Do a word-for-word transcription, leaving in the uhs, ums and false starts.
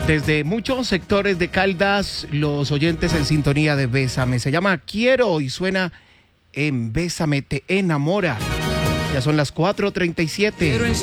Desde muchos sectores de Caldas, los oyentes en sintonía de Bésame. Se llama Quiero y suena en Bésame te enamora. Ya son las cuatro treinta y siete.